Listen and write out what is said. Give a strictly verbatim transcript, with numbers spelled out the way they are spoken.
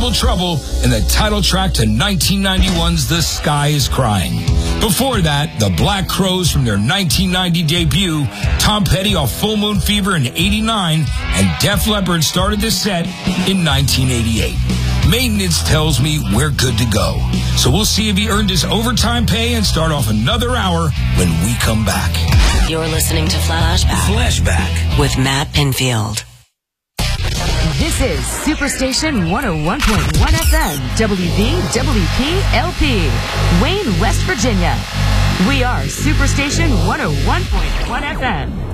Double Trouble and the title track to nineteen ninety-one's The Sky is Crying. Before that, the Black Crowes from their nineteen ninety debut, Tom Petty off Full Moon Fever in eighty-nine, and Def Leppard started the set in nineteen eighty-eight. Maintenance tells me we're good to go. So we'll see if he earned his overtime pay and start off another hour when we come back. You're listening to Flashback. Flashback. With Matt Pinfield. This is Superstation one oh one point one F M, W V W P L P, Wayne, West Virginia. We are Superstation one oh one point one F M.